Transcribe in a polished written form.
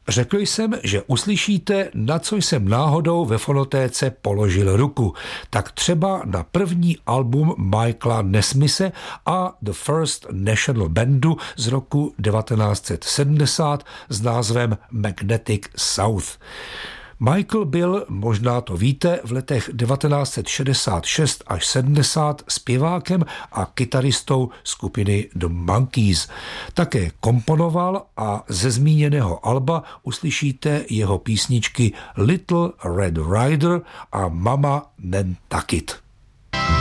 Řekl jsem, že uslyšíte, na co jsem náhodou ve fonotéce položil ruku. Tak třeba na první album Michaela Nesmise a The First National Bandu z roku 1970 s názvem Magnetic South. Michael byl, možná to víte, v letech 1966 až 70 zpěvákem a kytaristou skupiny The Monkees. Také komponoval a ze zmíněného alba uslyšíte jeho písničky Little Red Rider a Mama Nantucket.